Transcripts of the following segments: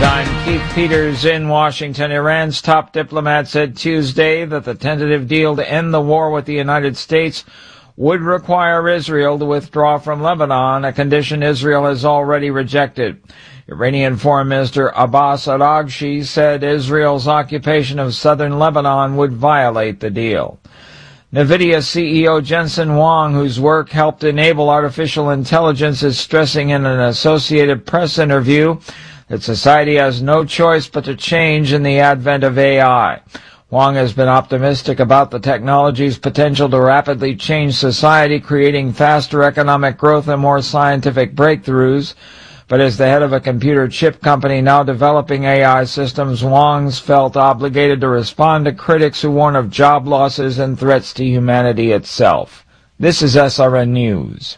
I'm Keith Peters in Washington. Iran's top diplomat said Tuesday that the tentative deal to end the war with the United States would require Israel to withdraw from Lebanon, a condition Israel has already rejected. Iranian Foreign Minister Abbas Araghchi said Israel's occupation of southern Lebanon would violate the deal. NVIDIA CEO Jensen Huang, whose work helped enable artificial intelligence, is stressing in an Associated Press interview that society has no choice but to change in the advent of AI. Huang has been optimistic about the technology's potential to rapidly change society, creating faster economic growth and more scientific breakthroughs. But as the head of a computer chip company now developing AI systems, Huang's felt obligated to respond to critics who warn of job losses and threats to humanity itself. This is SRN News.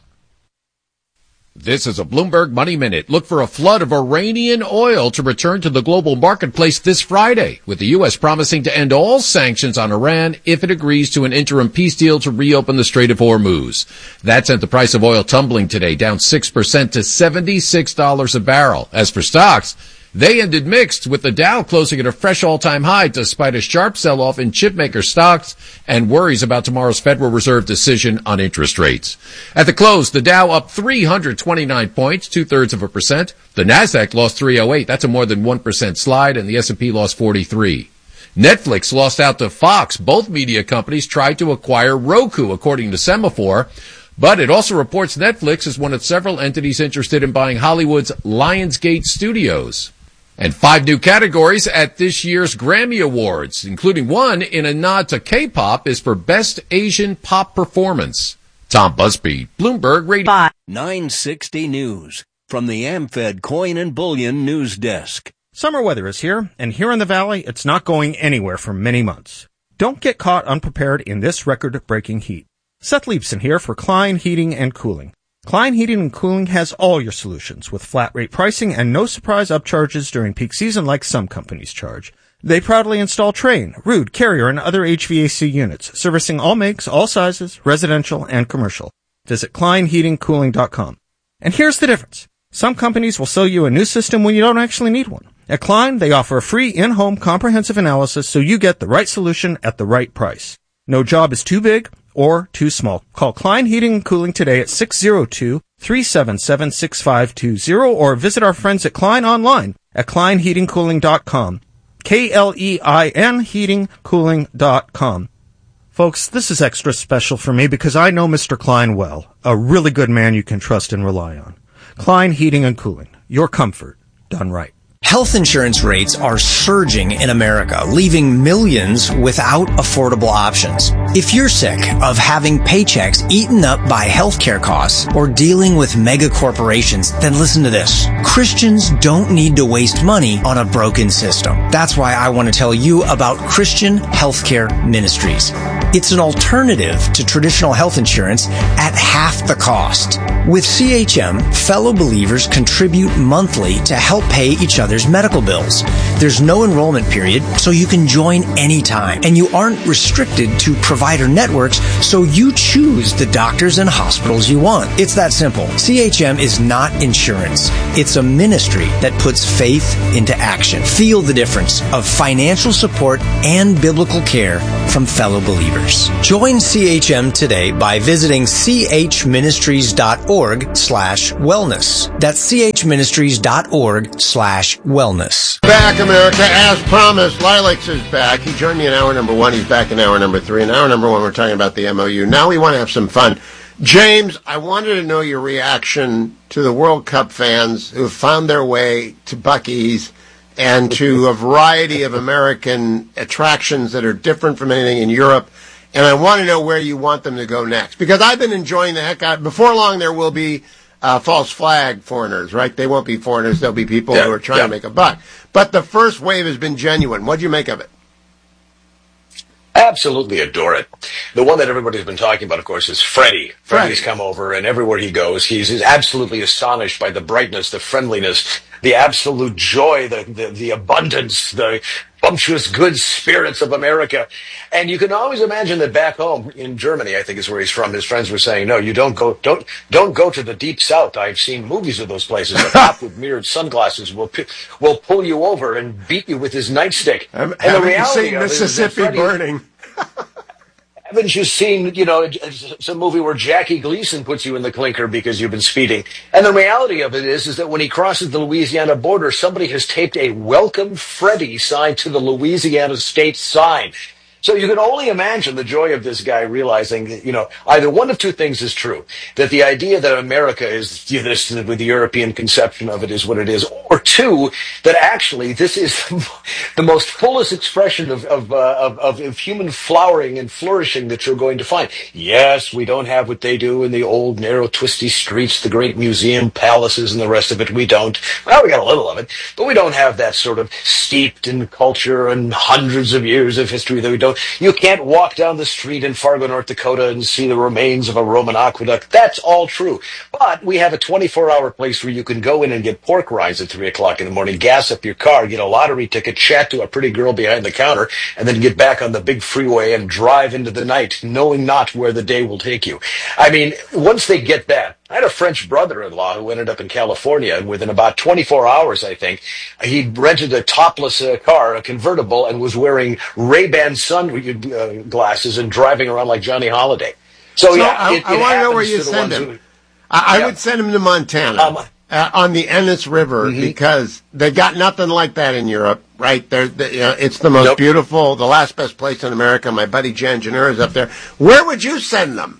This is a Bloomberg Money Minute. Look for a flood of Iranian oil to return to the global marketplace this Friday, with the U.S. promising to end all sanctions on Iran if it agrees to an interim peace deal to reopen the Strait of Hormuz. That sent the price of oil tumbling today, down 6% to $76 a barrel. As for stocks, they ended mixed, with the Dow closing at a fresh all-time high despite a sharp sell-off in chipmaker stocks and worries about tomorrow's Federal Reserve decision on interest rates. At the close, the Dow up 329 points, 0.2%. The Nasdaq lost 308. That's a more than 1% slide, and the S&P lost 43. Netflix lost out to Fox. Both media companies tried to acquire Roku, according to Semaphore. But it also reports Netflix is one of several entities interested in buying Hollywood's Lionsgate Studios. And 5 new categories at this year's Grammy Awards, including one in a nod to K-pop, is for Best Asian Pop Performance. Tom Busby, Bloomberg Radio. 960 News from the AmFed Coin and Bullion News Desk. Summer weather is here, and here in the Valley, it's not going anywhere for many months. Don't get caught unprepared in this record-breaking heat. Seth Leibson here for Klein Heating and Cooling. Klein Heating and Cooling has all your solutions with flat rate pricing and no surprise upcharges during peak season like some companies charge. They proudly install Trane, Ruud, Carrier, and other HVAC units, servicing all makes, all sizes, residential and commercial. Visit KleinHeatingCooling.com. And here's the difference. Some companies will sell you a new system when you don't actually need one. At Klein, they offer a free in-home comprehensive analysis so you get the right solution at the right price. No job is too big or too small. Call Klein Heating and Cooling today at 602-377-6520 or visit our friends at Klein online at KleinHeatingCooling.com. K-L-E-I-N heatingcooling.com. Folks, this is extra special for me because I know Mr. Klein well, a really good man you can trust and rely on. Klein Heating and Cooling. Your comfort done right. Health insurance rates are surging in America, leaving millions without affordable options. If you're sick of having paychecks eaten up by healthcare costs or dealing with mega corporations, then listen to this. Christians don't need to waste money on a broken system. That's why I want to tell you about Christian Healthcare Ministries. It's an alternative to traditional health insurance at half the cost. With CHM, fellow believers contribute monthly to help pay each other's medical bills. There's no enrollment period, so you can join anytime. And you aren't restricted to provider networks, so you choose the doctors and hospitals you want. It's that simple. CHM is not insurance. It's a ministry that puts faith into action. Feel the difference of financial support and biblical care from fellow believers. Join CHM today by visiting chministries.org/wellness. That's chministries.org/wellness. Back, America, as promised. Lilacs is back. He joined me in hour number 1. He's back in hour number 3. In hour number 1, we're talking about the MOU. Now we want to have some fun. James, I wanted to know your reaction to the World Cup fans who have found their way to Buc-ee's and to a variety of American attractions that are different from anything in Europe. And I want to know where you want them to go next. Because I've been enjoying the heck out. Before long, there will be false flag foreigners, right? They won't be foreigners. They'll be people who are trying to make a buck. But the first wave has been genuine. What do you make of it? Absolutely adore it. The one that everybody's been talking about, of course, is Freddie. Freddie's come over, and everywhere he goes, he's absolutely astonished by the brightness, the friendliness, the absolute joy, the abundance, the bumptious good spirits of America. And you can always imagine that back home in Germany, I think is where he's from, his friends were saying, no, you don't go to the deep south. I've seen movies of those places. A cop with mirrored sunglasses will pull you over and beat you with his nightstick. Haven't you seen Mississippi Burning? Haven't you seen, some movie where Jackie Gleason puts you in the clinker because you've been speeding? And the reality of it is that when he crosses the Louisiana border, somebody has taped a Welcome Freddie sign to the Louisiana state sign. So you can only imagine the joy of this guy realizing that, either one of two things is true, that the idea that America is this, with the European conception of it is what it is, or two, that actually this is the most fullest expression of human flowering and flourishing that you're going to find. Yes, we don't have what they do in the old narrow twisty streets, the great museum palaces and the rest of it. We don't. Well, we got a little of it, but we don't have that sort of steeped in culture and hundreds of years of history that we don't. You can't walk down the street in Fargo, North Dakota and see the remains of a Roman aqueduct. That's all true. But we have a 24-hour place where you can go in and get pork rinds at 3 o'clock in the morning, gas up your car, get a lottery ticket, chat to a pretty girl behind the counter, and then get back on the big freeway and drive into the night, knowing not where the day will take you. I mean, once they get that, I had a French brother-in-law who ended up in California, and within about 24 hours, I think, he rented a topless car, a convertible, and was wearing Ray-Ban sunglasses and driving around like Johnny Holiday. So yeah, I want to know where you send him. I would send him to Montana on the Ennis River because they got nothing like that in Europe, right? It's the most beautiful, the last best place in America. My buddy Jan Janner is up there. Where would you send them?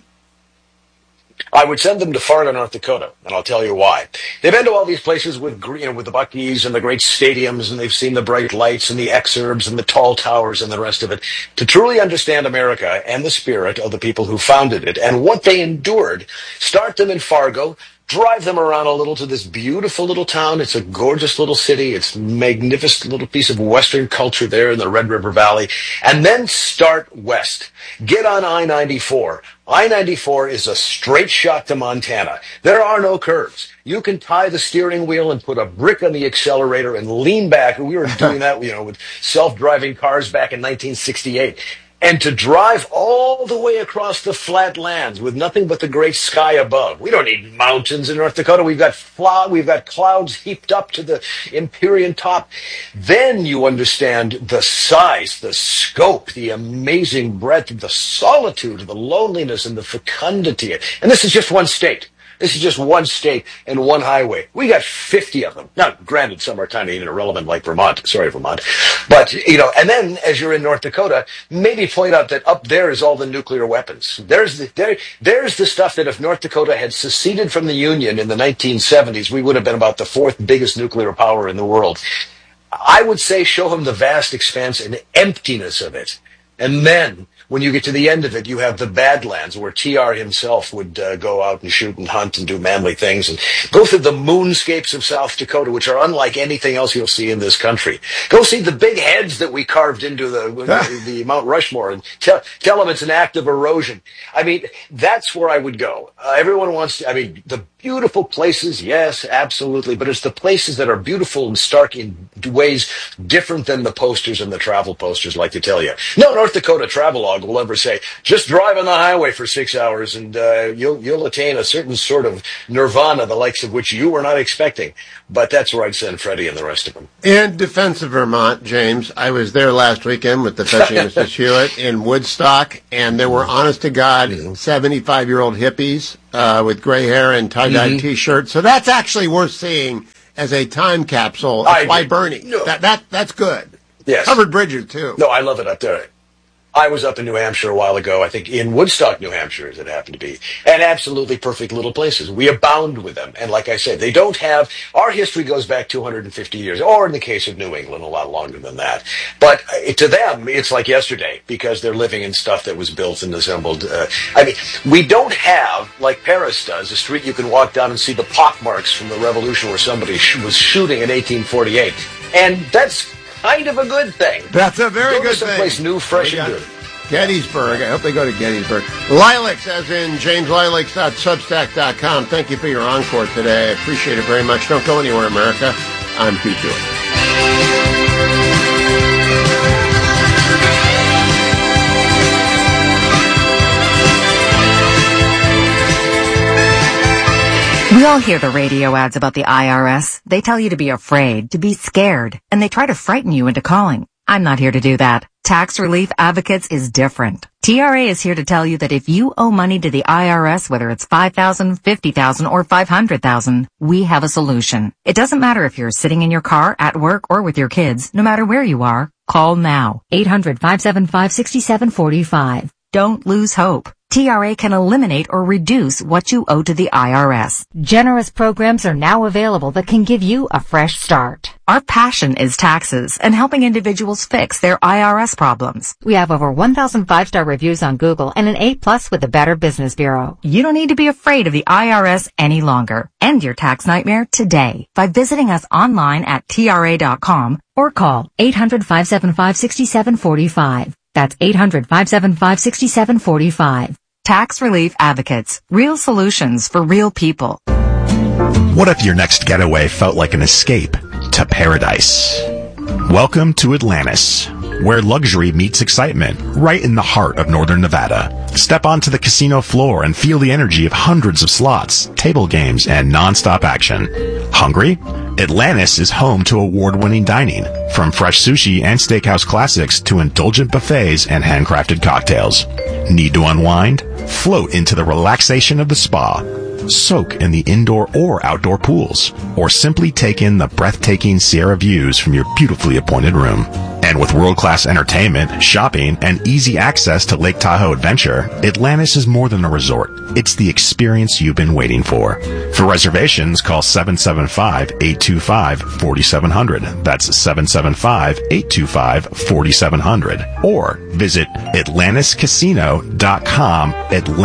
I would send them to Fargo, North Dakota, and I'll tell you why. They've been to all these places with the Buc-ee's and the great stadiums, and they've seen the bright lights and the exurbs and the tall towers and the rest of it. To truly understand America and the spirit of the people who founded it and what they endured, start them in Fargo, drive them around a little to this beautiful little town. It's a gorgeous little city. It's a magnificent little piece of Western culture there in the Red River Valley. And then start west. Get on I-94. I-94 is a straight shot to Montana. There are no curves. You can tie the steering wheel and put a brick on the accelerator and lean back. We were doing that, with self-driving cars back in 1968. And to drive all the way across the flat lands with nothing but the great sky above. We don't need mountains in North Dakota. We've got clouds heaped up to the Empyrean top. Then you understand the size, the scope, the amazing breadth, the solitude, the loneliness, and the fecundity. And this is just one state. This is just one state and one highway. We got 50 of them. Now, granted, some are tiny and irrelevant like Vermont. Sorry, Vermont. But, and then as you're in North Dakota, maybe point out that up there is all the nuclear weapons. There's the stuff that if North Dakota had seceded from the Union in the 1970s, we would have been about the fourth biggest nuclear power in the world. I would say show him the vast expanse and emptiness of it. And then, when you get to the end of it, you have the Badlands, where T.R. himself would go out and shoot and hunt and do manly things, and go through the moonscapes of South Dakota, which are unlike anything else you'll see in this country. Go see the big heads that we carved into the Mount Rushmore, and tell them it's an act of erosion. I mean, that's where I would go. Everyone wants to, the beautiful places, yes, absolutely, but it's the places that are beautiful and stark in ways different than the posters and the travel posters like to tell you. No North Dakota travelogue will ever say, just drive on the highway for 6 hours and you'll attain a certain sort of nirvana, the likes of which you were not expecting. But that's where I'd send Freddie and the rest of them. In defense of Vermont, James, I was there last weekend with the fetching Mrs. Hewitt in Woodstock, and there were honest-to-God 75-year-old hippies with gray hair and tie-dye T-shirts. So that's actually worth seeing as a time capsule. Why Bernie? No. That's good. Yes. Covered bridges, too. No, I love it up there. I was up in New Hampshire a while ago, I think in Woodstock, New Hampshire, as it happened to be, and absolutely perfect little places. We abound with them. And like I said, they don't have, our history goes back 250 years, or in the case of New England, a lot longer than that. But to them, it's like yesterday, because they're living in stuff that was built and assembled. We don't have, like Paris does, a street you can walk down and see the pockmarks from the revolution where somebody was shooting in 1848. And that's kind of a good thing. That's a very good thing. Someplace new, fresh, and good. Gettysburg. I hope they go to Gettysburg. Lilacs, as in jameslilacs.substack.com. Thank you for your encore today. I appreciate it very much. Don't go anywhere, America. I'm Hugh Hewitt. We all hear the radio ads about the IRS. They tell you to be afraid, to be scared, and they try to frighten you into calling. I'm not here to do that. Tax Relief Advocates is different. TRA is here to tell you that if you owe money to the IRS, whether it's $5,000, $50,000, or $500,000, we have a solution. It doesn't matter if you're sitting in your car, at work, or with your kids. No matter where you are, call now. 800-575-6745. Don't lose hope. TRA can eliminate or reduce what you owe to the IRS. Generous programs are now available that can give you a fresh start. Our passion is taxes and helping individuals fix their IRS problems. We have over 1,000 5-star reviews on Google and an A+ with the Better Business Bureau. You don't need to be afraid of the IRS any longer. End your tax nightmare today by visiting us online at TRA.com or call 800-575-6745. That's 800-575-6745. Tax Relief Advocates. Real solutions for real people. What if your next getaway felt like an escape to paradise? Welcome to Atlantis, where luxury meets excitement, right in the heart of northern Nevada. Step onto the casino floor and feel the energy of hundreds of slots, table games, and non-stop action. Hungry? Atlantis is home to award-winning dining, from fresh sushi and steakhouse classics to indulgent buffets and handcrafted cocktails. Need to unwind? Float into the relaxation of the spa. Soak in the indoor or outdoor pools, or simply take in the breathtaking Sierra views from your beautifully appointed room. And with world-class entertainment, shopping, and easy access to Lake Tahoe Adventure, Atlantis is more than a resort. It's the experience you've been waiting for. For reservations, call 775-825-4700. That's 775-825-4700. Or visit AtlantisCasino.com,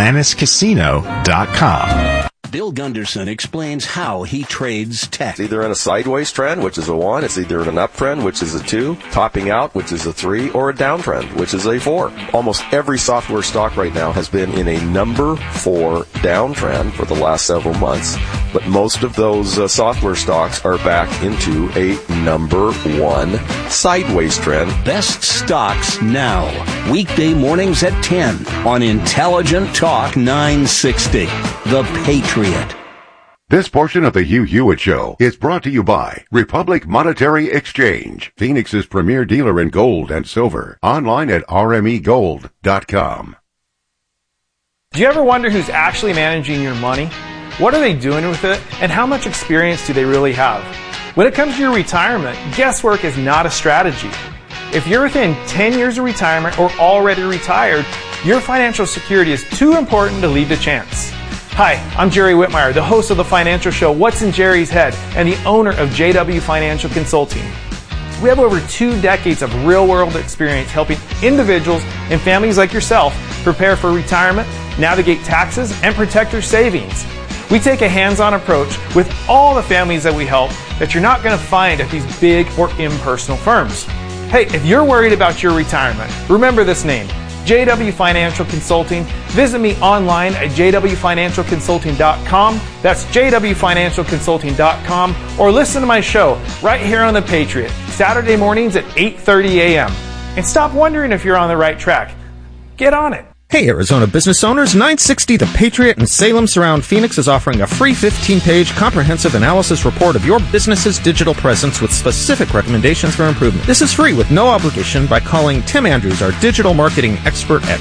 AtlantisCasino.com. Bill Gunderson explains how he trades tech. It's either in a sideways trend, which is a 1. It's either in an uptrend, which is a 2, topping out, which is a 3, or a downtrend, which is a 4. Almost every software stock right now has been in a number 4 downtrend for the last several months, but most of those software stocks are back into a number 1 sideways trend. Best stocks now. Weekday mornings at 10 on Intelligent Talk 960. The Patriot. This portion of the Hugh Hewitt Show is brought to you by Republic Monetary Exchange, Phoenix's premier dealer in gold and silver. Online at rmegold.com. Do you ever wonder who's actually managing your money? What are they doing with it? And how much experience do they really have? When it comes to your retirement, guesswork is not a strategy. If you're within 10 years of retirement or already retired, your financial security is too important to leave to chance. Hi, I'm Jerry Whitmire, the host of the financial show What's in Jerry's Head and the owner of JW Financial Consulting. We have over 2 decades of real-world experience helping individuals and families like yourself prepare for retirement, navigate taxes, and protect your savings. We take a hands-on approach with all the families that we help that you're not going to find at these big or impersonal firms. Hey, if you're worried about your retirement, remember this name, JW Financial Consulting. Visit me online at jwfinancialconsulting.com. That's jwfinancialconsulting.com. Or listen to my show right here on The Patriot, Saturday mornings at 8:30 a.m. And stop wondering if you're on the right track. Get on it. Hey, Arizona business owners, 960 The Patriot in Salem Surround Phoenix is offering a free 15-page comprehensive analysis report of your business's digital presence with specific recommendations for improvement. This is free with no obligation by calling Tim Andrews, our digital marketing expert, at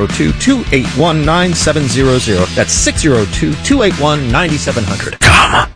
602-281-9700. That's 602-281-9700. Come on.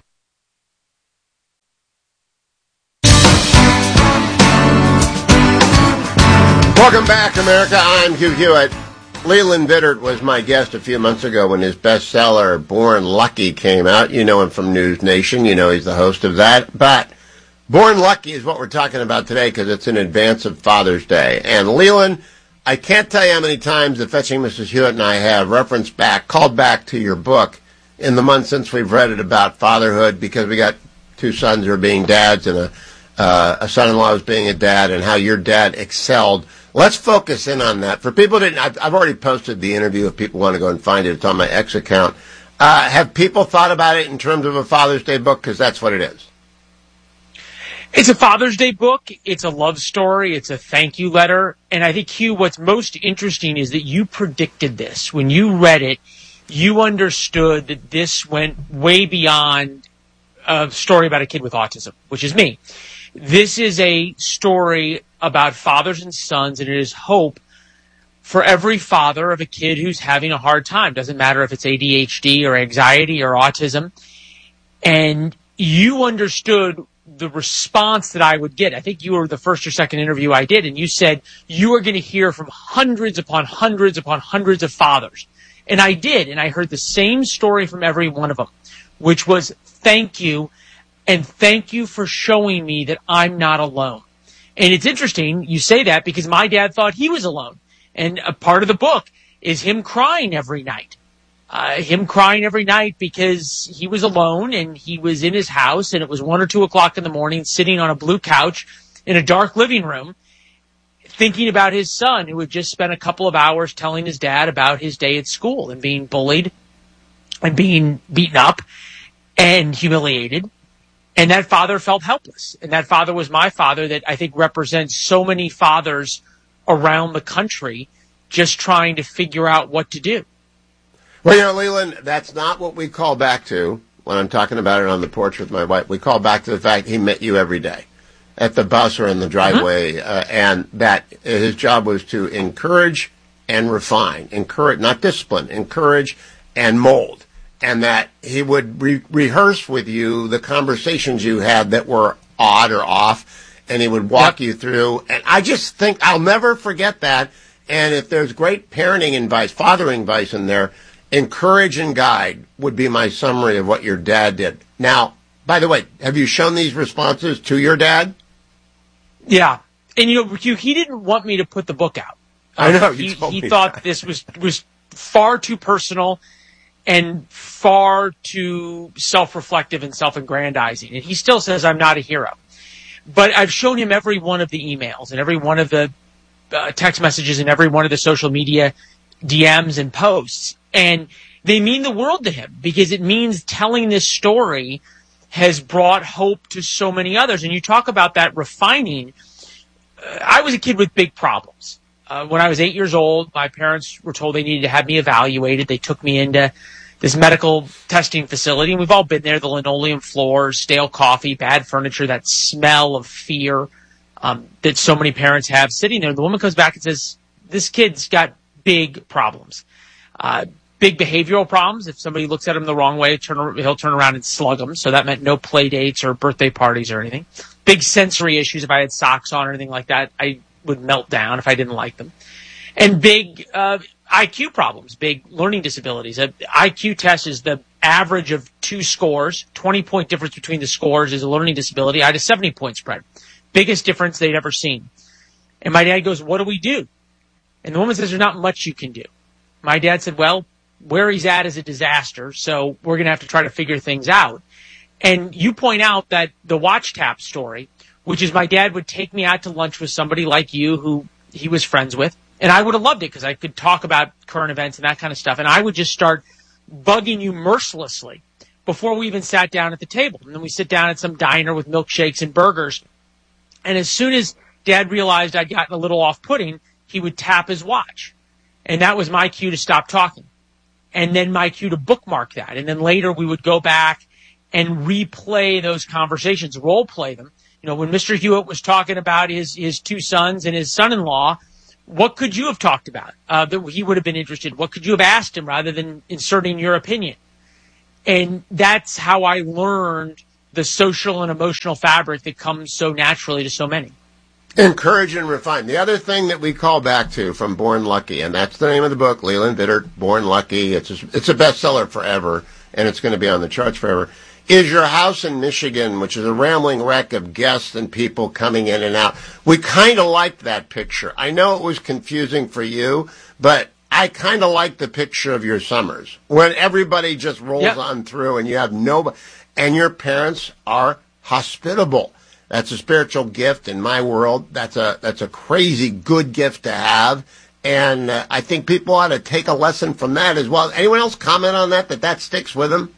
Welcome back, America. I'm Hugh Hewitt. Leland Bittert was my guest a few months ago when his bestseller, Born Lucky, came out. You know him from News Nation. You know he's the host of that. But Born Lucky is what we're talking about today because it's in advance of Father's Day. And Leland, I can't tell you how many times the Fetching Mrs. Hewitt and I have called back to your book in the months since we've read it about fatherhood because we got 2 sons who are being dads and a son-in-law who's being a dad and how your dad excelled. Let's focus in on that. For people I've already posted the interview if people want to go and find it. It's on my X account. Have people thought about it in terms of a Father's Day book? Because that's what it is. It's a Father's Day book. It's a love story. It's a thank you letter. And I think, Hugh, what's most interesting is that you predicted this. When you read it, you understood that this went way beyond a story about a kid with autism, which is me. This is a story about fathers and sons, and it is hope for every father of a kid who's having a hard time. Doesn't matter if it's ADHD or anxiety or autism. And you understood the response that I would get. I think you were the first or second interview I did, and you said you are going to hear from hundreds upon hundreds upon hundreds of fathers. And I did, and I heard the same story from every one of them, which was thank you, and thank you for showing me that I'm not alone. And it's interesting you say that because my dad thought he was alone. And a part of the book is him crying every night. Because he was alone and he was in his house and it was 1 or 2 o'clock in the morning sitting on a blue couch in a dark living room thinking about his son who had just spent a couple of hours telling his dad about his day at school and being bullied and being beaten up and humiliated. And that father felt helpless. And that father was my father that I think represents so many fathers around the country just trying to figure out what to do. Well, Leland, that's not what we call back to when I'm talking about it on the porch with my wife. We call back to the fact he met you every day at the bus or in the driveway, and that his job was to encourage and refine, encourage, not discipline, encourage and mold, and that he would rehearse with you the conversations you had that were odd or off, and he would walk you through. And I just think I'll never forget that. And if there's great parenting advice, fathering advice in there, encourage and guide would be my summary of what your dad did. Now, by the way, have you shown these responses to your dad? Yeah. And, he didn't want me to put the book out. I know. He thought this was far too personal and far too self-reflective and self-aggrandizing. And he still says I'm not a hero. But I've shown him every one of the emails and every one of the text messages and every one of the social media DMs and posts. And they mean the world to him because it means telling this story has brought hope to so many others. And you talk about that refining. I was a kid with big problems. When I was 8 years old, my parents were told they needed to have me evaluated. They took me into this medical testing facility, and we've all been there, the linoleum floors, stale coffee, bad furniture, that smell of fear that so many parents have sitting there. The woman comes back and says, this kid's got big problems. Big behavioral problems. If somebody looks at him the wrong way, he'll turn around and slug them. So that meant no play dates or birthday parties or anything. Big sensory issues. If I had socks on or anything like that, I would melt down if I didn't like them. And big IQ problems, big learning disabilities. An IQ test is the average of 2 scores. 20-point difference between the scores is a learning disability. I had a 70-point spread. Biggest difference they'd ever seen. And my dad goes, what do we do? And the woman says, there's not much you can do. My dad said, well, where he's at is a disaster, so we're going to have to try to figure things out. And you point out that the watch tap story, which is my dad would take me out to lunch with somebody like you who he was friends with, and I would have loved it because I could talk about current events and that kind of stuff, and I would just start bugging you mercilessly before we even sat down at the table. And then we sit down at some diner with milkshakes and burgers, and as soon as Dad realized I'd gotten a little off-putting, he would tap his watch. And that was my cue to stop talking. And then my cue to bookmark that. And then later we would go back and replay those conversations, role play them. When Mr. Hewitt was talking about his 2 sons and his son-in-law, what could you have talked about that he would have been interested? What could you have asked him rather than inserting your opinion? And that's how I learned the social and emotional fabric that comes so naturally to so many. Encourage and refine. The other thing that we call back to from Born Lucky, and that's the name of the book, Leland Vittert, Born Lucky. It's a bestseller forever, and it's going to be on the charts forever, is your house in Michigan, which is a rambling wreck of guests and people coming in and out. We kind of liked that picture. I know it was confusing for you, but I kind of like the picture of your summers when everybody just rolls on through and you have nobody, and your parents are hospitable. That's a spiritual gift in my world. That's a crazy good gift to have. And I think people ought to take a lesson from that as well. Anyone else comment on that sticks with them?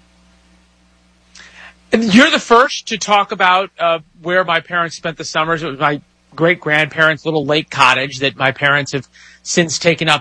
You're the first to talk about where my parents spent the summers. It was my great-grandparents' little lake cottage that my parents have since taken up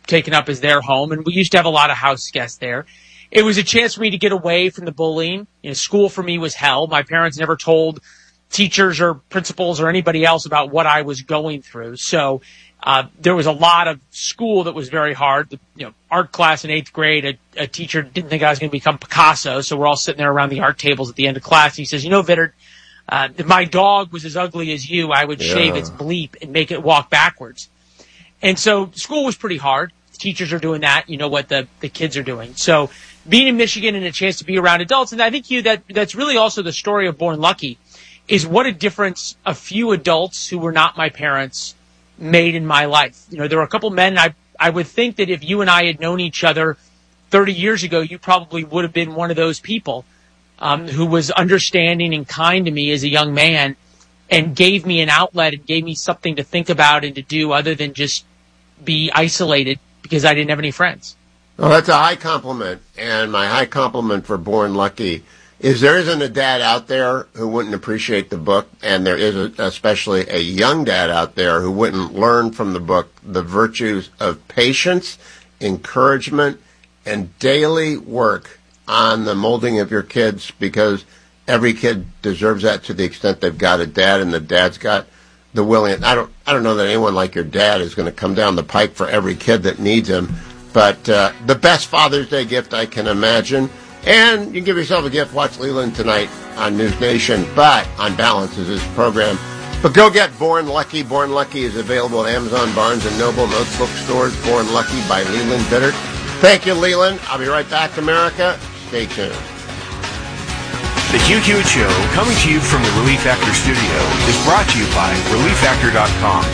taken up as their home, and we used to have a lot of house guests there. It was a chance for me to get away from the bullying. School for me was hell. My parents never told teachers or principals or anybody else about what I was going through. So there was a lot of school that was very hard. Art class in 8th grade, a teacher didn't think I was going to become Picasso, so we're all sitting there around the art tables at the end of class. He says, Vittert, if my dog was as ugly as you, I would shave its bleep and make it walk backwards. And so school was pretty hard. The teachers are doing that. You know what the kids are doing. So being in Michigan and a chance to be around adults, and I think that's really also the story of Born Lucky, is what a difference a few adults who were not my parents made in my life. There were a couple men, I would think that if you and I had known each other 30 years ago, you probably would have been one of those people who was understanding and kind to me as a young man and gave me an outlet and gave me something to think about and to do other than just be isolated because I didn't have any friends. Well, that's a high compliment, and my high compliment for Born Lucky is there isn't a dad out there who wouldn't appreciate the book, and there is especially a young dad out there who wouldn't learn from the book the virtues of patience, encouragement, and daily work on the molding of your kids, because every kid deserves that to the extent they've got a dad, and the dad's got the willing. I don't know that anyone like your dad is going to come down the pike for every kid that needs him, but the best Father's Day gift I can imagine. And you can give yourself a gift. Watch Leland tonight on News Nation. But on balance is this program. But go get Born Lucky. Born Lucky is available at Amazon, Barnes & Noble, most bookstores. Born Lucky by Leland Bittert. Thank you, Leland. I'll be right back, America. Stay tuned. The Hugh Hewitt Show, coming to you from the Relief Factor studio, is brought to you by ReliefFactor.com.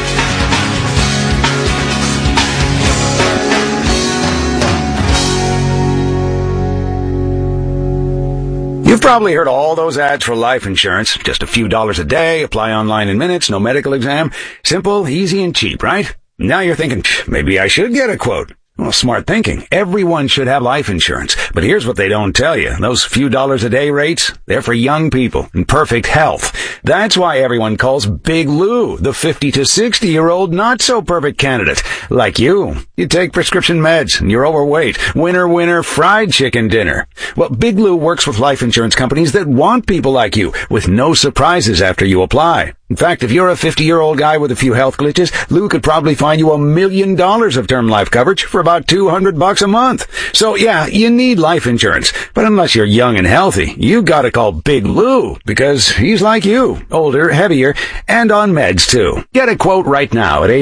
You've probably heard all those ads for life insurance. Just a few dollars a day, apply online in minutes, no medical exam. Simple, easy, and cheap, right? Now you're thinking, maybe I should get a quote. Well, smart thinking. Everyone should have life insurance. But here's what they don't tell you. Those few dollars a day rates, they're for young people in perfect health. That's why everyone calls Big Lou the 50 to 60-year-old not-so-perfect candidate. Like you. You take prescription meds and you're overweight. Winner, fried chicken dinner. Well, Big Lou works with life insurance companies that want people like you with no surprises after you apply. In fact, if you're a 50-year-old guy with a few health glitches, Lou could probably find you $1 million of term life coverage for about $200 a month. So yeah, you need life insurance. But unless you're young and healthy, you gotta call Big Lou, because he's like you, older, heavier, and on meds too. Get a quote right now at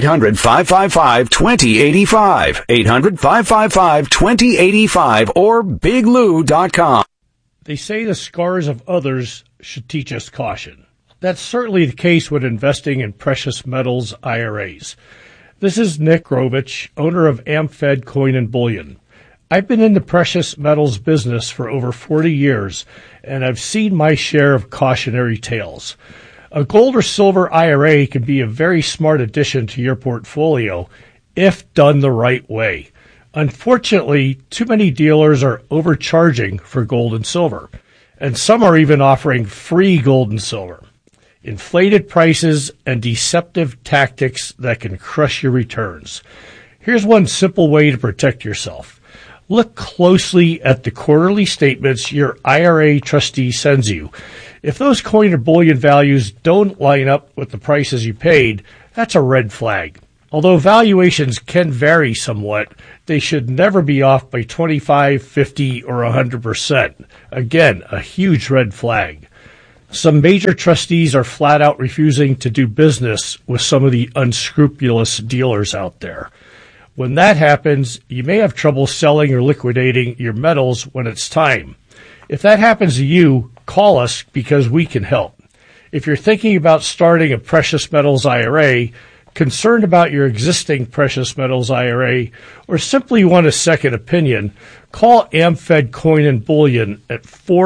800-555-2085. 800-555-2085 or biglou.com. They say the scars of others should teach us caution. That's certainly the case when investing in precious metals IRAs. This is Nick Grovich, owner of AmFed Coin and Bullion. I've been in the precious metals business for over 40 years, and I've seen my share of cautionary tales. A gold or silver IRA can be a very smart addition to your portfolio if done the right way. Unfortunately, too many dealers are overcharging for gold and silver, and some are even offering free gold and silver. Inflated prices and deceptive tactics that can crush your returns. Here's one simple way to protect yourself. Look closely at the quarterly statements your IRA trustee sends you. If those coin or bullion values don't line up with the prices you paid, that's a red flag. Although valuations can vary somewhat, they should never be off by 25, 50, or 100%. Again, a huge red flag. Some major trustees are flat out refusing to do business with some of the unscrupulous dealers out there. When that happens, you may have trouble selling or liquidating your metals when it's time. If that happens to you, call us because we can help. If you're thinking about starting a precious metals IRA, concerned about your existing precious metals IRA, or simply want a second opinion, call AmFed Coin and Bullion at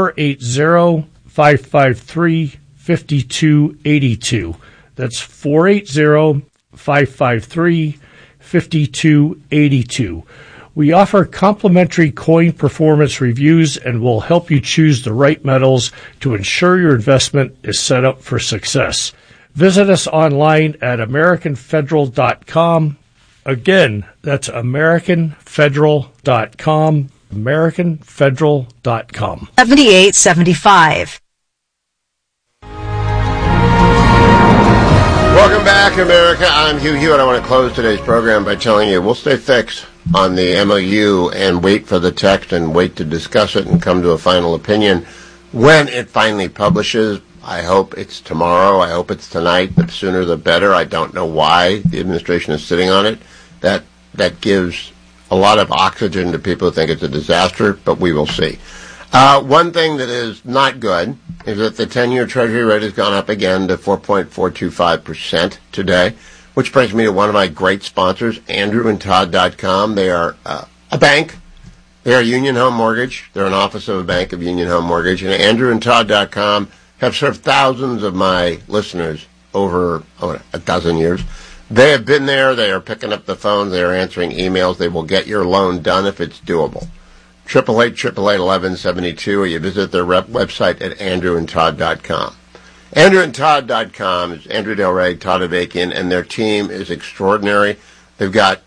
480-553-5282. That's 480-553-5282. We offer complimentary coin performance reviews and will help you choose the right metals to ensure your investment is set up for success. Visit us online at AmericanFederal.com Again, that's AmericanFederal.com, AmericanFederal.com. 7875. Welcome back, America. I'm Hugh Hewitt. I want to close today's program by telling you we'll stay fixed on the MOU and wait for the text and wait to discuss it and come to a final opinion when it finally publishes. I hope it's tomorrow. I hope it's tonight. The sooner the better. I don't know why the administration is sitting on it. That gives a lot of oxygen to people who think it's a disaster, but we will see. One thing that is not good is that the 10-year Treasury rate has gone up again to 4.425% today, which brings me to one of my great sponsors, AndrewandTodd.com. They are a bank. They are Union Home Mortgage. They're an office of a bank of Union Home Mortgage. And AndrewandTodd.com have served thousands of my listeners over a dozen years. They have been there. They are picking up the phone. They are answering emails. They will get your loan done if it's doable. 888-888-1172, or you visit their website at andrewandtodd.com. AndrewandTodd.com is Andrew Del Rey, Todd Avakian, and their team is extraordinary. They've got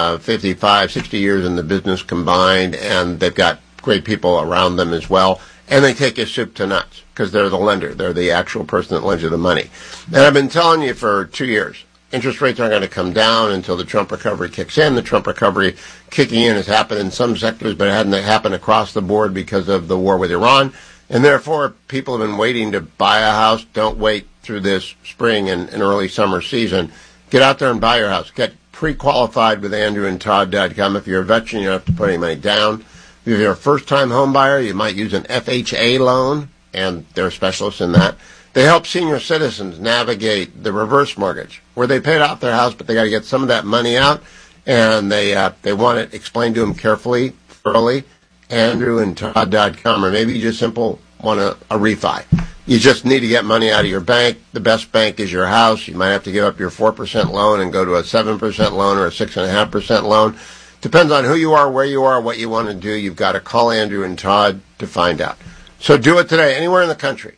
55, 60 years in the business combined, and they've got great people around them as well. And they take you soup to nuts because they're the lender. They're the actual person that lends you the money. And I've been telling you for 2 years, interest rates aren't going to come down until the Trump recovery kicks in. The Trump recovery kicking in has happened in some sectors, but it hadn't happened across the board because of the war with Iran. And therefore, people have been waiting to buy a house. Don't wait through this spring and early summer season. Get out there and buy your house. Get pre-qualified with AndrewandTodd.com. If you're a veteran, you don't have to put any money down. If you're a first-time home buyer, you might use an FHA loan, and they're specialists in that. They help senior citizens navigate the reverse mortgage, where they paid off their house, but they got to get some of that money out, and they want it explained to them carefully, thoroughly. AndrewandTodd.com, or maybe you just want a refi. You just need to get money out of your bank. The best bank is your house. You might have to give up your 4% loan and go to a 7% loan or a 6.5% loan. Depends on who you are, where you are, what you want to do. You've got to call Andrew and Todd to find out. So do it today, anywhere in the country.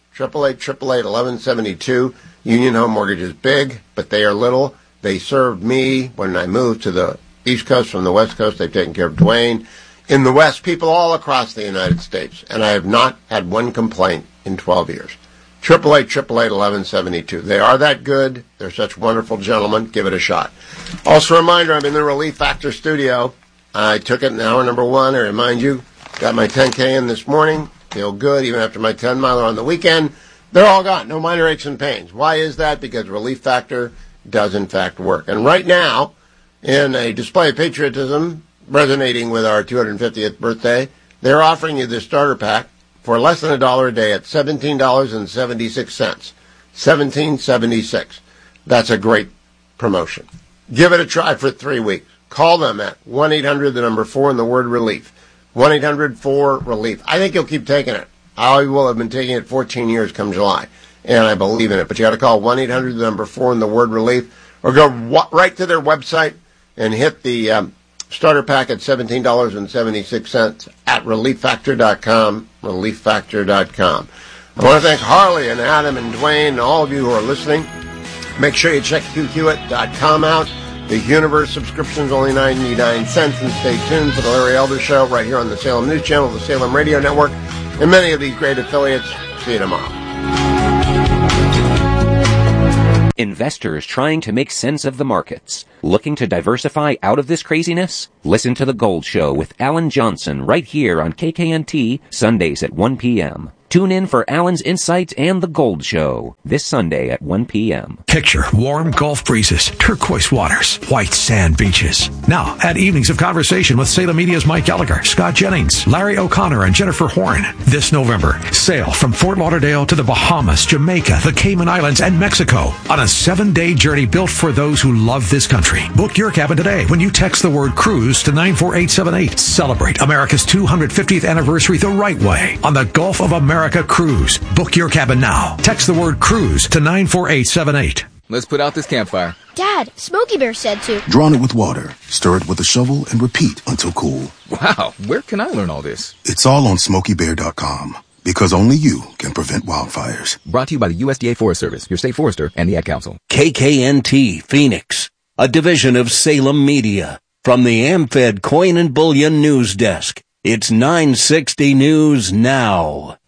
888-888-1172. Union Home Mortgage is big, but they are little. They served me when I moved to the East Coast from the West Coast. They've taken care of Dwayne. In the West, people all across the United States. And I have not had one complaint in 12 years. 888-888-1172. They are that good. They're such wonderful gentlemen. Give it a shot. Also a reminder, I'm in the Relief Factor studio. I took it in hour number 1. I remind you, got my 10K in this morning. Feel good even after my 10-miler on the weekend. They're all gone. No minor aches and pains. Why is that? Because Relief Factor does in fact work. And right now, in a display of patriotism resonating with our 250th birthday, they're offering you this starter pack for less than $1 a day at $17.76. $17.76. That's a great promotion. Give it a try for 3 weeks. Call them at 1-800, the number 4, and the word relief. 1-800-4-RELIEF. I think you'll keep taking it. I will have been taking it 14 years come July, and I believe in it. But you got to call 1-800, the number 4, and the word relief, or go right to their website and hit the starter pack at $17.76 at relieffactor.com, relieffactor.com. I want to thank Harley and Adam and Dwayne and all of you who are listening. Make sure you check HughHewitt.com out. The Universe subscription is only 99 cents, and stay tuned for the Larry Elder Show right here on the Salem News Channel, the Salem Radio Network, and many of these great affiliates. See you tomorrow. Investors trying to make sense of the markets. Looking to diversify out of this craziness? Listen to The Gold Show with Alan Johnson right here on KKNT, Sundays at 1 p.m. Tune in for Alan's insights and The Gold Show this Sunday at 1 p.m. Picture warm Gulf breezes, turquoise waters, white sand beaches. Now, add evenings of conversation with Salem Media's Mike Gallagher, Scott Jennings, Larry O'Connor, and Jennifer Horn. This November, sail from Fort Lauderdale to the Bahamas, Jamaica, the Cayman Islands, and Mexico on a 7-day journey built for those who love this country. Book your cabin today when you text the word cruise to 94878. Celebrate America's 250th anniversary the right way on the Gulf of America Cruise. Book your cabin now. Text the word cruise to 94878. Let's put out this campfire. Dad, Smokey Bear said to. Drown it with water, stir it with a shovel, and repeat until cool. Wow, where can I learn all this? It's all on SmokeyBear.com. Because only you can prevent wildfires. Brought to you by the USDA Forest Service, your state forester, and the Ad Council. KKNT, Phoenix. a division of Salem Media. From the AmFed Coin and Bullion News Desk, it's 960 News Now.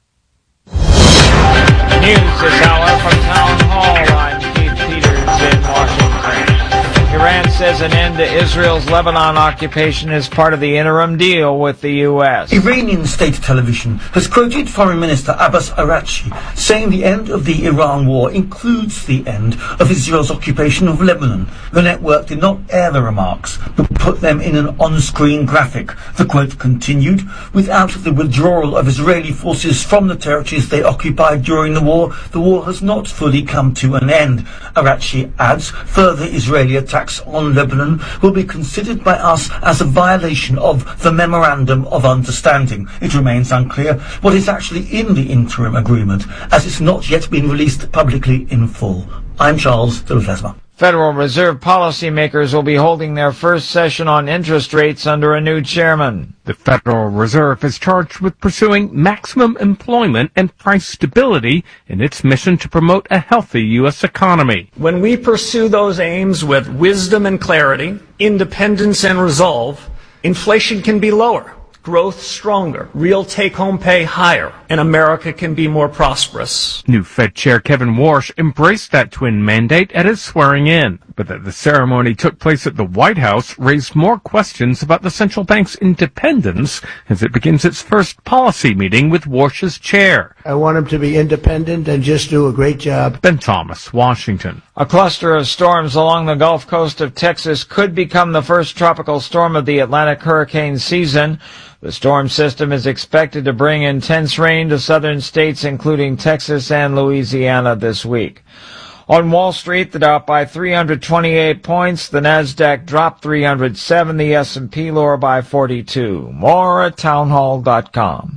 News this hour from Town Hall. I'm Keith Peters in Washington. Iran says an end to Israel's Lebanon occupation is part of the interim deal with the U.S. Iranian state television has quoted Foreign Minister Abbas Araghchi saying the end of the Iran war includes the end of Israel's occupation of Lebanon. The network did not air the remarks, but put them in an on-screen graphic. The quote continued, "Without the withdrawal of Israeli forces from the territories they occupied during the war has not fully come to an end." Araghchi adds, further Israeli attacks on Lebanon will be considered by us as a violation of the Memorandum of Understanding. It remains unclear what is actually in the interim agreement, as it's not yet been released publicly in full. I'm Charles de Ledesma. Federal Reserve policymakers will be holding their first session on interest rates under a new chairman. The Federal Reserve is charged with pursuing maximum employment and price stability in its mission to promote a healthy U.S. economy. When we pursue those aims with wisdom and clarity, independence and resolve, inflation can be lower, growth stronger, real take-home pay higher, and America can be more prosperous. New Fed Chair Kevin Warsh embraced that twin mandate at his swearing-in, but that the ceremony took place at the White House raised more questions about the central bank's independence as it begins its first policy meeting with Warsh's chair. I want him to be independent and just do a great job. Ben Thomas, Washington. A cluster of storms along the Gulf Coast of Texas could become the first tropical storm of the Atlantic hurricane season. The storm system is expected to bring intense rain to southern states, including Texas and Louisiana this week. On Wall Street, the Dow up by 328 points, the Nasdaq dropped 307, the S&P lower by 42. More at townhall.com.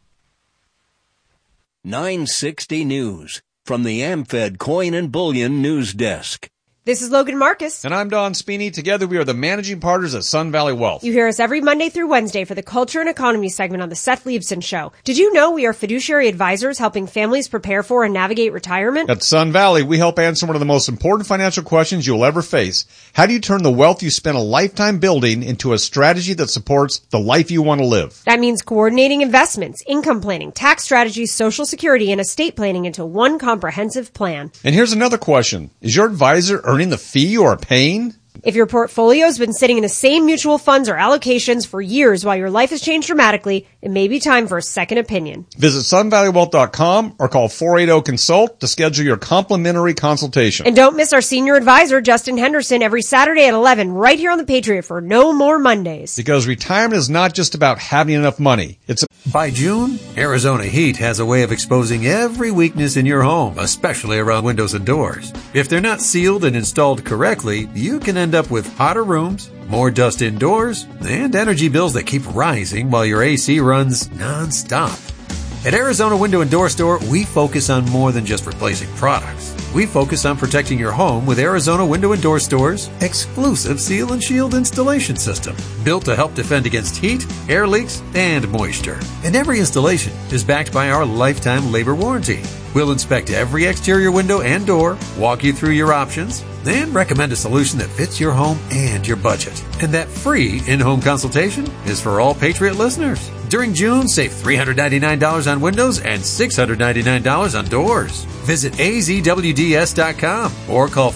960 News from the AmFed Coin and Bullion News Desk. This is Logan Marcus. And I'm Don Spini. Together we are the managing partners at Sun Valley Wealth. You hear us every Monday through Wednesday for the Culture and Economy segment on the Seth Leibson Show. Did you know we are fiduciary advisors helping families prepare for and navigate retirement? At Sun Valley, we help answer one of the most important financial questions you'll ever face. How do you turn the wealth you spent a lifetime building into a strategy that supports the life you want to live? That means coordinating investments, income planning, tax strategies, Social Security, and estate planning into one comprehensive plan. And here's another question. Is your advisor earning the fee you are paying? If your portfolio's been sitting in the same mutual funds or allocations for years while your life has changed dramatically, it may be time for a second opinion. Visit sunvalleywealth.com or call 480-CONSULT to schedule your complimentary consultation. And don't miss our senior advisor, Justin Henderson, every Saturday at 11 right here on the Patriot for No More Mondays. Because retirement is not just about having enough money. By June, Arizona Heat has a way of exposing every weakness in your home, especially around windows and doors. If they're not sealed and installed correctly, you can end up with hotter rooms, more dust indoors, and energy bills that keep rising while your AC runs non-stop. At Arizona Window and Door Store, we focus on more than just replacing products. We focus on protecting your home with Arizona Window and Door Store's exclusive Seal and Shield installation system, built to help defend against heat, air leaks, and moisture. And every installation is backed by our lifetime labor warranty. We'll inspect every exterior window and door, walk you through your options, and recommend a solution that fits your home and your budget. And that free in-home consultation is for all Patriot listeners. During June, save $399 on windows and $699 on doors. Visit azwds.com or call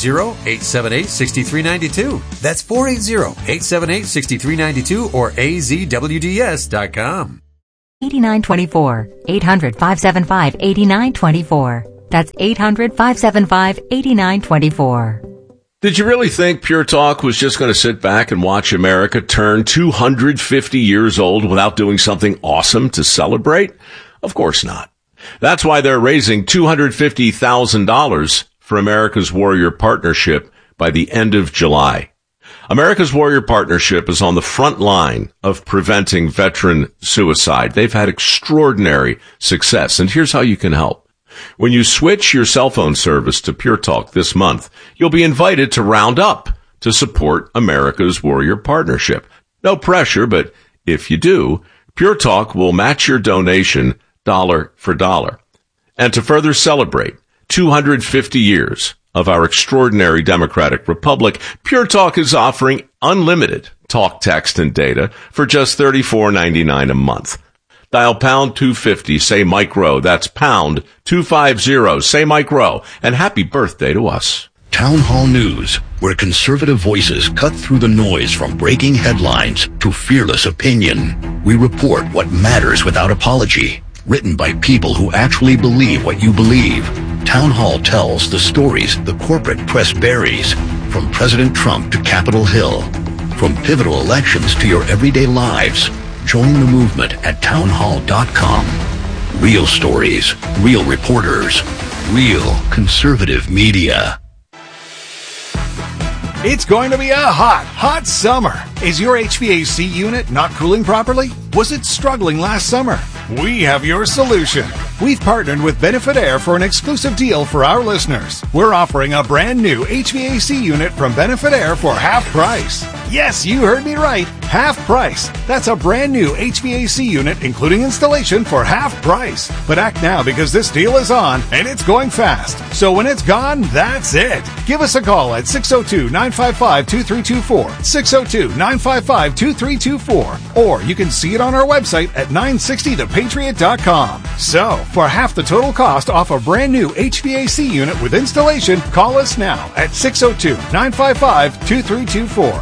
480-878-6392. That's 480-878-6392 or azwds.com. 8924. 800-575-8924. That's 800-575-8924. Did you really think Pure Talk was just going to sit back and watch America turn 250 years old without doing something awesome to celebrate? Of course not. That's why they're raising $250,000 for America's Warrior Partnership by the end of July. America's Warrior Partnership is on the front line of preventing veteran suicide. They've had extraordinary success, and here's how you can help. When you switch your cell phone service to Pure Talk this month, you'll be invited to round up to support America's Warrior Partnership. No pressure, but if you do, Pure Talk will match your donation dollar for dollar. And to further celebrate 250 years of our extraordinary democratic republic, Pure Talk is offering unlimited talk, text, and data for just $34.99 a month. Dial pound 250, say Mike Rowe. That's pound 250, say Mike Rowe. And happy birthday to us. Town Hall News, where conservative voices cut through the noise from breaking headlines to fearless opinion. We report what matters without apology. Written by people who actually believe what you believe. Town Hall tells the stories the corporate press buries, from President Trump to Capitol Hill, from pivotal elections to your everyday lives. Join the movement at townhall.com. Real stories, real reporters, real conservative media. It's going to be a hot summer. Is your HVAC unit not cooling properly? Was it struggling last summer? We have your solution. We've partnered with Benefit Air for an exclusive deal for our listeners. We're offering a brand new HVAC unit from Benefit Air for half price. Yes, you heard me right. Half price. That's a brand new HVAC unit, including installation, for half price. But act now because this deal is on and it's going fast. So when it's gone, that's it. Give us a call at 602-955-2324. 602-955-2324. Or you can see it on our website at 960thepatriot.com. So, for half the total cost off a brand new HVAC unit with installation, call us now at 602-955-2324.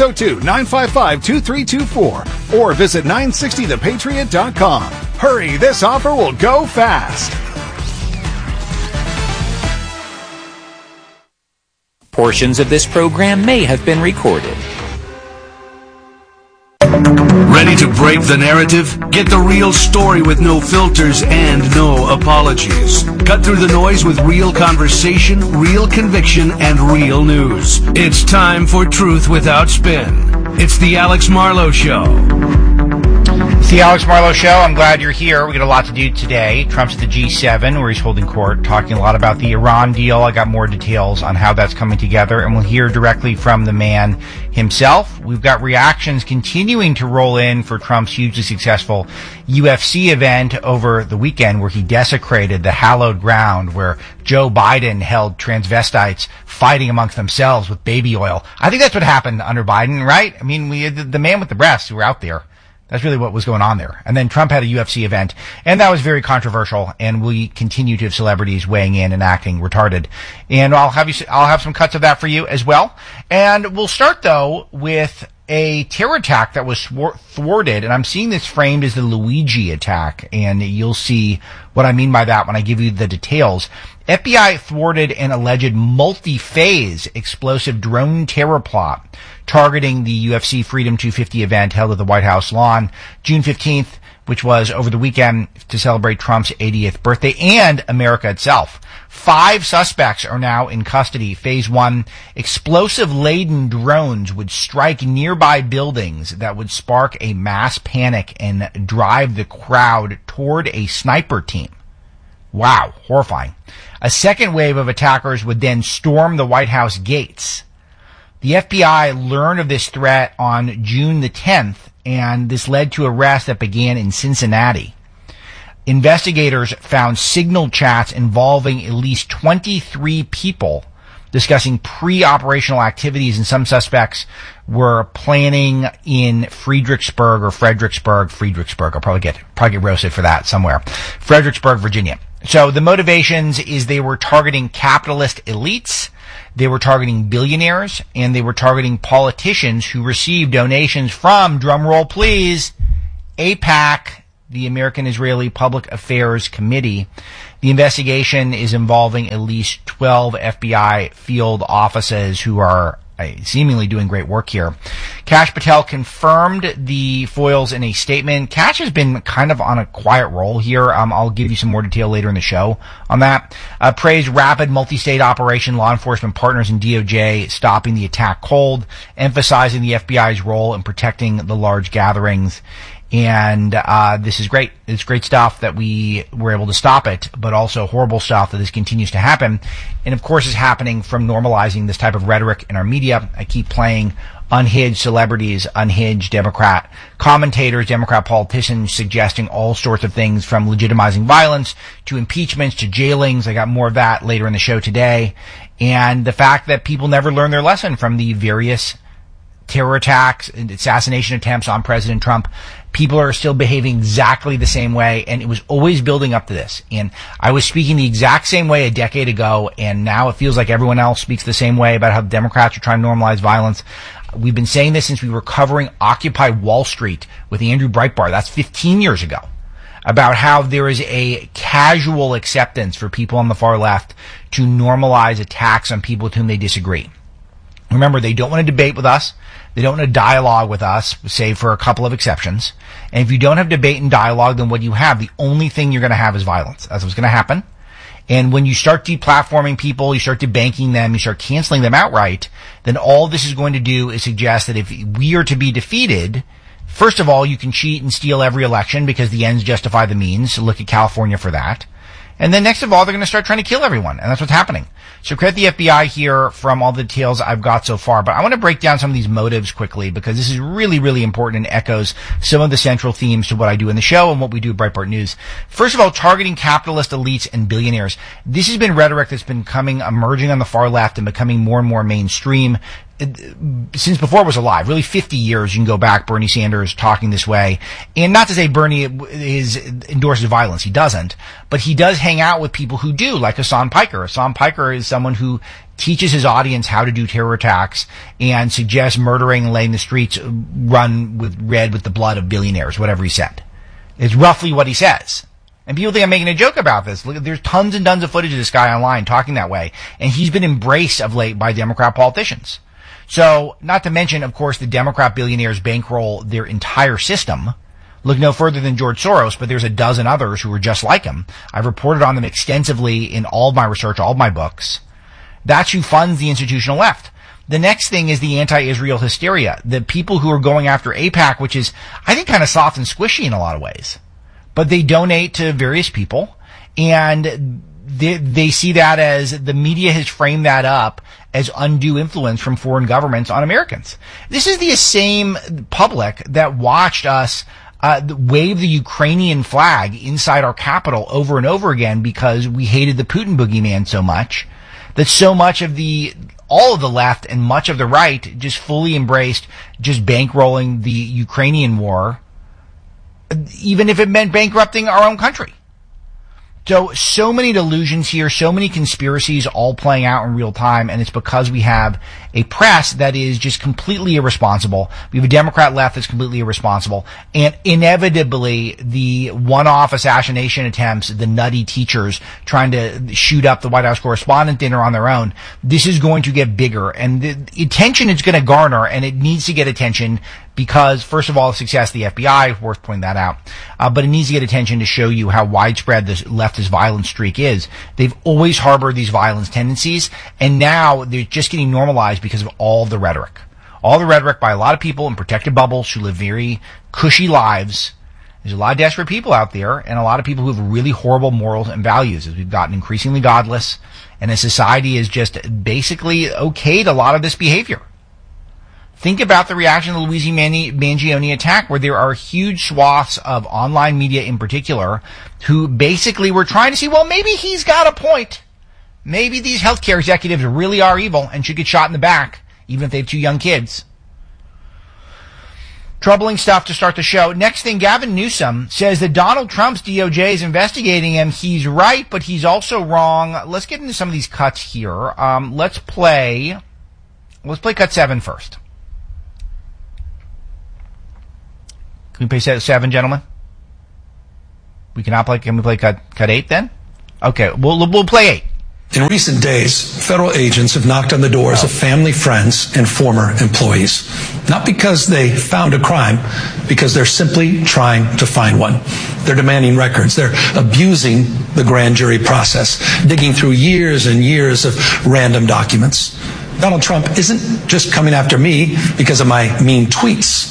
602-955-2324. Or visit 960thepatriot.com. Hurry, this offer will go fast. Portions of this program may have been recorded. Ready to break the narrative? Get the real story with no filters and no apologies. Cut through the noise with real conversation, real conviction, and real news. It's time for Truth Without Spin. It's the Alex Marlow Show. It's the Alex Marlow Show. I'm glad you're here. We got a lot to do today. Trump's at the G7, where he's holding court, talking a lot about the Iran deal. I got more details on how that's coming together, and we'll hear directly from the man himself. We've got reactions continuing to roll in for Trump's hugely successful UFC event over the weekend, where he desecrated the hallowed ground where Joe Biden held transvestites fighting amongst themselves with baby oil. I think that's what happened under Biden, right? I mean, we had the man with the breasts who were out there. That's really what was going on there. And then Trump had a UFC event, and that was very controversial, and we continue to have celebrities weighing in and acting retarded. And I'll have some cuts of that for you as well. And we'll start, though, with a terror attack that was thwarted, and I'm seeing this framed as the Luigi attack, and you'll see what I mean by that when I give you the details. FBI thwarted an alleged multi-phase explosive drone terror plot targeting the UFC Freedom 250 event held at the White House lawn June 15th, which was over the weekend to celebrate Trump's 80th birthday and America itself. 5 suspects are now in custody. Phase 1, explosive-laden drones would strike nearby buildings that would spark a mass panic and drive the crowd toward a sniper team. Wow, horrifying. A second wave of attackers would then storm the White House gates. The FBI learned of this threat on June the 10th, and this led to arrests that began in Cincinnati. Investigators found signal chats involving at least 23 people discussing pre-operational activities, and some suspects were planning in Fredericksburg. I'll probably get roasted for that somewhere. Fredericksburg, Virginia. So the motivations is they were targeting capitalist elites, they were targeting billionaires, and they were targeting politicians who received donations from, drumroll please, AIPAC, the American Israeli Public Affairs Committee. The investigation is involving at least 12 FBI field officers who are seemingly doing great work here. Kash Patel confirmed the foils in a statement. Kash has been kind of on a quiet roll here. I'll give you some more detail later in the show on that. Praised rapid multi-state operation, law enforcement partners and DOJ stopping the attack cold, emphasizing the FBI's role in protecting the large gatherings. And this is great. It's great stuff that we were able to stop it, but also horrible stuff that this continues to happen. And of course, is happening from normalizing this type of rhetoric in our media. I keep playing unhinged celebrities, unhinged Democrat commentators, Democrat politicians suggesting all sorts of things from legitimizing violence to impeachments to jailings. I got more of that later in the show today. And the fact that people never learn their lesson from the various terror attacks and assassination attempts on President Trump. People are still behaving exactly the same way, and it was always building up to this. And I was speaking the exact same way a decade ago, and now it feels like everyone else speaks the same way about how Democrats are trying to normalize violence. We've been saying this since we were covering Occupy Wall Street with Andrew Breitbart. That's 15 years ago. About how there is a casual acceptance for people on the far left to normalize attacks on people with whom they disagree. Remember, they don't want to debate with us. They don't want to dialogue with us, save for a couple of exceptions. And if you don't have debate and dialogue, then what you have, the only thing you're going to have is violence. That's what's going to happen. And when you start deplatforming people, you start debanking them, you start canceling them outright, then all this is going to do is suggest that if we are to be defeated, first of all, you can cheat and steal every election because the ends justify the means. So look at California for that. And then next of all, they're going to start trying to kill everyone. And that's what's happening. So credit the FBI here from all the details I've got so far. But I want to break down some of these motives quickly because this is really, really important and echoes some of the central themes to what I do in the show and what we do at Breitbart News. First of all, targeting capitalist elites and billionaires. This has been rhetoric that's been emerging on the far left and becoming more and more mainstream. Since before it was alive, really 50 years you can go back, Bernie Sanders talking this way. And not to say Bernie endorses violence, he doesn't, but he does hang out with people who do, like Hassan Piker. Hassan Piker is someone who teaches his audience how to do terror attacks and suggests murdering and letting the streets run with the blood of billionaires, whatever he said. It's roughly what he says. And people think I'm making a joke about this. Look, there's tons and tons of footage of this guy online talking that way. And he's been embraced of late by Democrat politicians. So, not to mention, of course, the Democrat billionaires bankroll their entire system. Look no further than George Soros, but there's a dozen others who are just like him. I've reported on them extensively in all of my research, all of my books. That's who funds the institutional left. The next thing is the anti-Israel hysteria. The people who are going after AIPAC, which is, I think, kind of soft and squishy in a lot of ways. But they donate to various people, and they see that as the media has framed that up as undue influence from foreign governments on Americans. This is the same public that watched us wave the Ukrainian flag inside our Capitol over and over again because we hated the Putin boogeyman so much that so much of all of the left and much of the right just fully embraced just bankrolling the Ukrainian war, even if it meant bankrupting our own country. So many delusions here, so many conspiracies all playing out in real time, and it's because we have a press that is just completely irresponsible. We have a Democrat left that's completely irresponsible, and inevitably the one-off assassination attempts, the nutty teachers trying to shoot up the White House Correspondent Dinner on their own, this is going to get bigger, and the attention it's going to garner, and it needs to get attention because, first of all, the success of the FBI, worth pointing that out, but it needs to get attention to show you how widespread this leftist violence streak is. They've always harbored these violence tendencies, and now they're just getting normalized because of all the rhetoric. All the rhetoric by a lot of people in protected bubbles who live very cushy lives. There's a lot of desperate people out there, and a lot of people who have really horrible morals and values as we've gotten increasingly godless, and as society is just basically okayed a lot of this behavior. Think about the reaction to the Luigi Mangione attack, where there are huge swaths of online media in particular who basically were trying to see, well, maybe he's got a point. Maybe these healthcare executives really are evil and should get shot in the back, even if they have two young kids. Troubling stuff to start the show. Next thing, Gavin Newsom says that Donald Trump's DOJ is investigating him. He's right, but he's also wrong. Let's get into some of these cuts here. Let's play cut 7 first. Can we play 7, gentlemen? Can we play cut 8 then? Okay, we'll play 8. In recent days, federal agents have knocked on the doors of family, friends, and former employees. Not because they found a crime, because they're simply trying to find one. They're demanding records. They're abusing the grand jury process, digging through years and years of random documents. Donald Trump isn't just coming after me because of my mean tweets.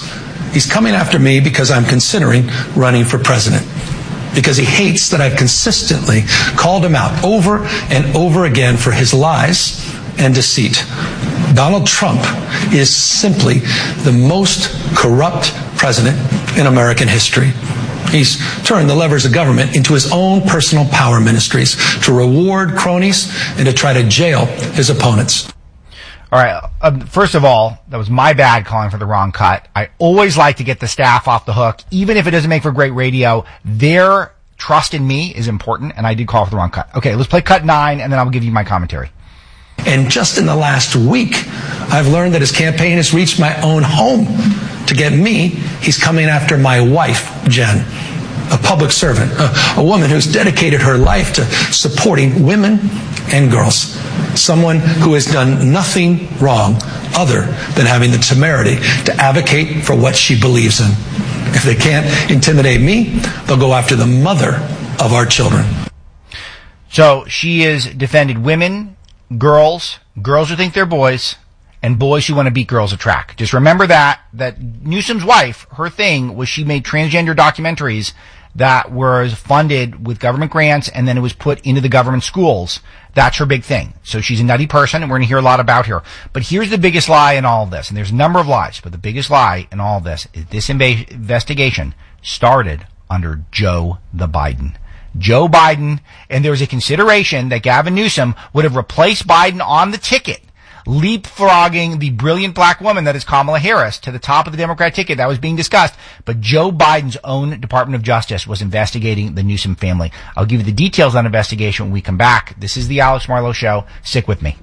He's coming after me because I'm considering running for president. Because he hates that I've consistently called him out over and over again for his lies and deceit. Donald Trump is simply the most corrupt president in American history. He's turned the levers of government into his own personal power ministries to reward cronies and to try to jail his opponents. All right. First of all, that was my bad calling for the wrong cut. I always like to get the staff off the hook, even if it doesn't make for great radio. Their trust in me is important, and I did call for the wrong cut. Okay, let's play cut 9, and then I'll give you my commentary. And just in the last week, I've learned that his campaign has reached my own home. To get me, he's coming after my wife, Jen, a public servant, a woman who's dedicated her life to supporting women and girls. Someone who has done nothing wrong other than having the temerity to advocate for what she believes in. If they can't intimidate me, they'll go after the mother of our children. So she has defended women, girls who think they're boys, and boys who want to beat girls at track. Just remember that Newsom's wife, her thing was she made transgender documentaries that was funded with government grants, and then it was put into the government schools. That's her big thing. So she's a nutty person, and we're going to hear a lot about her. But here's the biggest lie in all of this, and there's a number of lies, but the biggest lie in all of this is this investigation started under Joe Biden. Joe Biden, and there was a consideration that Gavin Newsom would have replaced Biden on the ticket, leapfrogging the brilliant black woman that is Kamala Harris to the top of the Democrat ticket. That was being discussed. But Joe Biden's own Department of Justice was investigating the Newsom family. I'll give you the details on the investigation when we come back. This is the Alex Marlowe Show. Stick with me.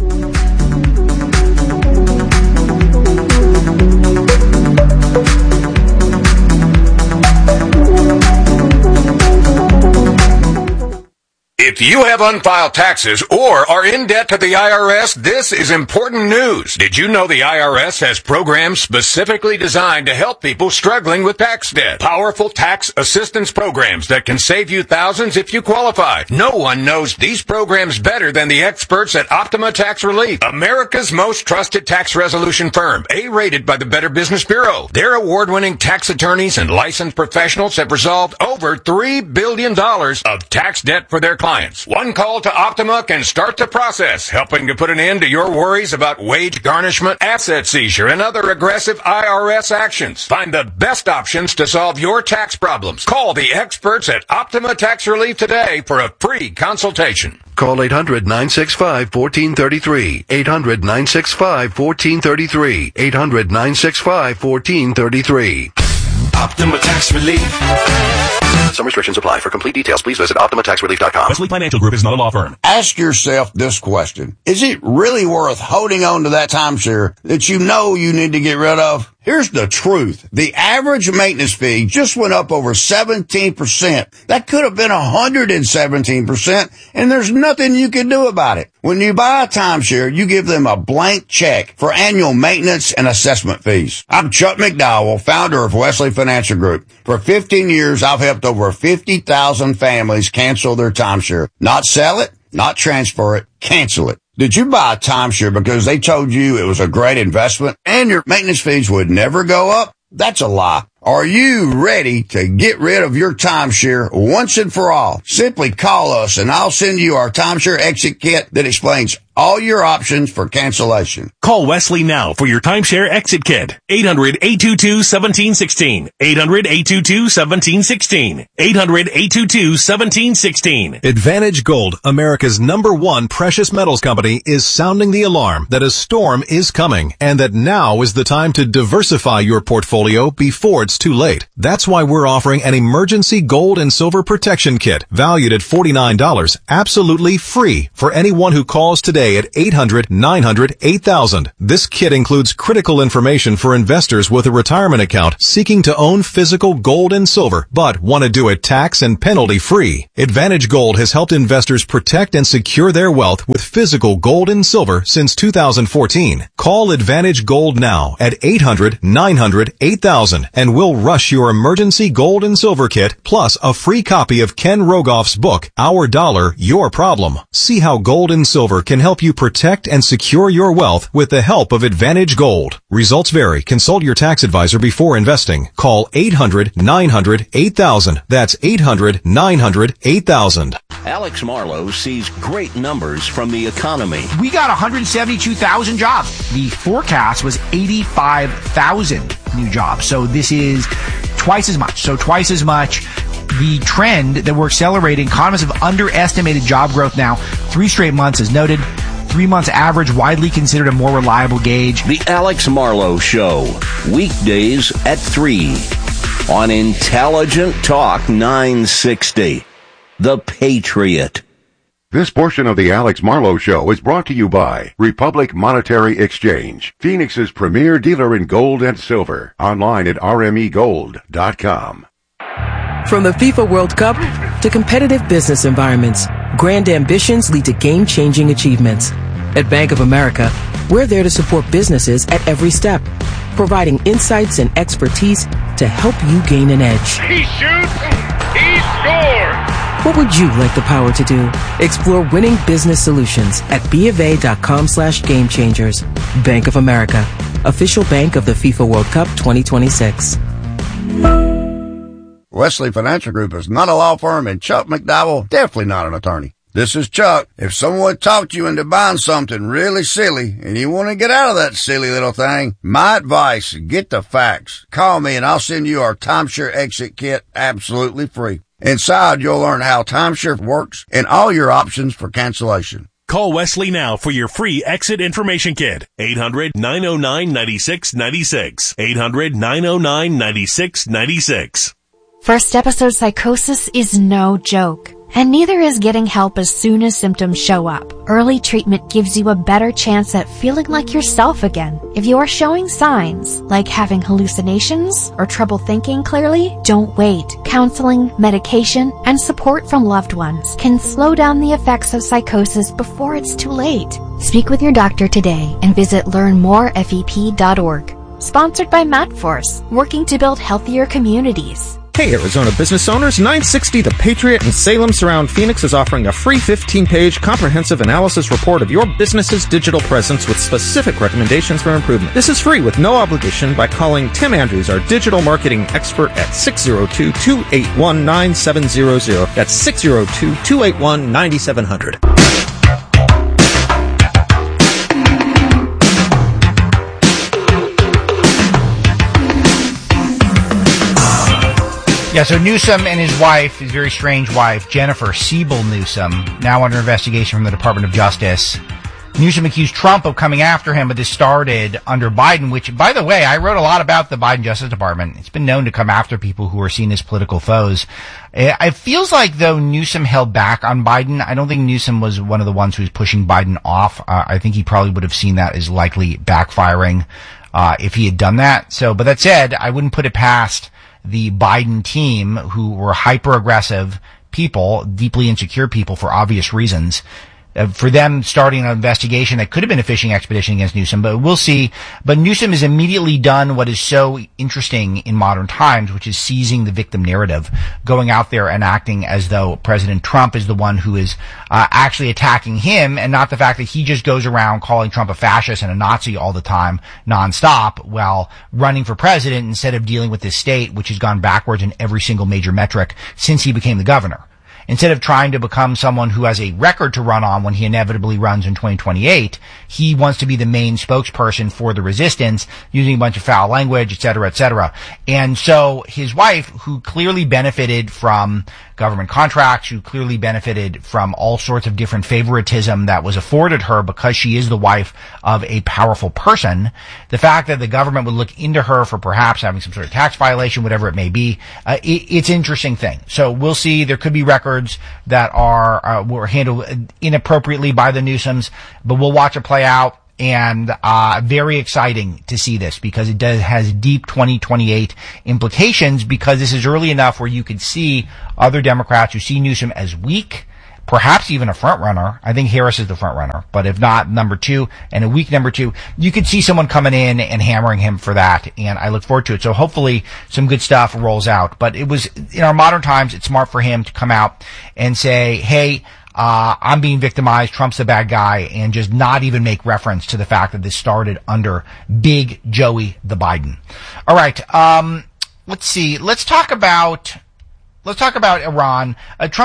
If you have unfiled taxes or are in debt to the IRS, this is important news. Did you know the IRS has programs specifically designed to help people struggling with tax debt? Powerful tax assistance programs that can save you thousands if you qualify. No one knows these programs better than the experts at Optima Tax Relief, America's most trusted tax resolution firm, A-rated by the Better Business Bureau. Their award-winning tax attorneys and licensed professionals have resolved over $3 billion of tax debt for their clients. One call to Optima can start the process, helping to put an end to your worries about wage garnishment, asset seizure, and other aggressive IRS actions. Find the best options to solve your tax problems. Call the experts at Optima Tax Relief today for a free consultation. Call 800-965-1433. 800-965-1433. 800-965-1433. Optima Tax Relief. Some restrictions apply. For complete details, please visit OptimaTaxRelief.com. Wesley Financial Group is not a law firm. Ask yourself this question. Is it really worth holding on to that timeshare that you know you need to get rid of? Here's the truth. The average maintenance fee just went up over 17%. That could have been 117%, and there's nothing you can do about it. When you buy a timeshare, you give them a blank check for annual maintenance and assessment fees. I'm Chuck McDowell, founder of Wesley Financial Group. For 15 years, I've helped over 50,000 families cancel their timeshare. Not sell it, not transfer it, cancel it. Did you buy a timeshare because they told you it was a great investment and your maintenance fees would never go up? That's a lie. Are you ready to get rid of your timeshare once and for all? Simply call us and I'll send you our timeshare exit kit that explains all your options for cancellation. Call Wesley now for your timeshare exit kit. 800-822-1716. 800-822-1716. 800-822-1716. Advantage Gold, America's #1 precious metals company, is sounding the alarm that a storm is coming and that now is the time to diversify your portfolio before it's too late. That's why we're offering an emergency gold and silver protection kit valued at $49, absolutely free for anyone who calls today at 800-900-8000. This kit includes critical information for investors with a retirement account seeking to own physical gold and silver, but want to do it tax and penalty free. Advantage Gold has helped investors protect and secure their wealth with physical gold and silver since 2014. Call Advantage Gold now at 800-900-8000 and we'll rush your emergency gold and silver kit plus a free copy of Ken Rogoff's book, Our Dollar, Your Problem. See how gold and silver can help help you protect and secure your wealth with the help of Advantage Gold. Results vary. Consult your tax advisor before investing. Call 800-900-8000. That's 800-900-8000. Alex Marlowe sees great numbers from the economy. We got 172,000 jobs. The forecast was 85,000 new jobs. So this is twice as much. The trend that we're accelerating, economists have underestimated job growth now 3 straight months, as noted. 3 months average, widely considered a more reliable gauge. The Alex Marlowe Show, weekdays at 3 on Intelligent Talk 960. The Patriot. This portion of the Alex Marlowe Show is brought to you by Republic Monetary Exchange, Phoenix's premier dealer in gold and silver. Online at rmegold.com. From the FIFA World Cup to competitive business environments, grand ambitions lead to game-changing achievements. At Bank of America, we're there to support businesses at every step, providing insights and expertise to help you gain an edge. He shoots, he scores! What would you like the power to do? Explore winning business solutions at BofA.com/gamechangers. Bank of America, official bank of the FIFA World Cup 2026. Wesley Financial Group is not a law firm, and Chuck McDowell, definitely not an attorney. This is Chuck. If someone talked you into buying something really silly and you want to get out of that silly little thing, my advice, get the facts. Call me and I'll send you our timeshare exit kit absolutely free. Inside, you'll learn how timeshare works and all your options for cancellation. Call Wesley now for your free exit information kit. 800-909-9696. 800-909-9696. First episode psychosis is no joke. And neither is getting help as soon as symptoms show up. Early treatment gives you a better chance at feeling like yourself again. If you're showing signs, like having hallucinations or trouble thinking clearly, don't wait. Counseling, medication, and support from loved ones can slow down the effects of psychosis before it's too late. Speak with your doctor today and visit learnmorefep.org. Sponsored by MatForce, working to build healthier communities. Hey, Arizona business owners, 960 The Patriot and Salem Surround Phoenix is offering a free 15-page comprehensive analysis report of your business's digital presence with specific recommendations for improvement. This is free with no obligation by calling Tim Andrews, our digital marketing expert, at 602-281-9700. That's 602-281-9700. Yeah, so Newsom and his wife, his very strange wife, Jennifer Siebel Newsom, now under investigation from the Department of Justice. Newsom accused Trump of coming after him, but this started under Biden, which, by the way, I wrote a lot about the Biden Justice Department. It's been known to come after people who are seen as political foes. It feels like, though, Newsom held back on Biden. I don't think Newsom was one of the ones who was pushing Biden off. I think he probably would have seen that as likely backfiring if he had done that. So, but that said, I wouldn't put it past the Biden team, who were hyper-aggressive people, deeply insecure people for obvious reasons, for them starting an investigation that could have been a fishing expedition against Newsom, but we'll see. But Newsom has immediately done what is so interesting in modern times, which is seizing the victim narrative, going out there and acting as though President Trump is the one who is actually attacking him, and not the fact that he just goes around calling Trump a fascist and a Nazi all the time, nonstop, while running for president instead of dealing with this state, which has gone backwards in every single major metric since he became the governor. Instead of trying to become someone who has a record to run on when he inevitably runs in 2028, he wants to be the main spokesperson for the resistance, using a bunch of foul language, et cetera, et cetera. And so his wife, who clearly benefited from government contracts, who clearly benefited from all sorts of different favoritism that was afforded her because she is the wife of a powerful person, the fact that the government would look into her for perhaps having some sort of tax violation, whatever it may be, it's an interesting thing. So we'll see. There could be records that were handled inappropriately by the Newsoms, but we'll watch it play out. And very exciting to see this, because it has deep 2028 implications, because this is early enough where you could see other Democrats who see Newsom as weak, perhaps even a front runner. I think Harris is the front runner, but if not, number two, and a weak number two, you could see someone coming in and hammering him for that, and I look forward to it. So hopefully some good stuff rolls out. But it was, in our modern times, it's smart for him to come out and say, hey, I'm being victimized, Trump's a bad guy, and just not even make reference to the fact that this started under Big Joey the Biden. All right, let's see. Let's talk about Iran. Trump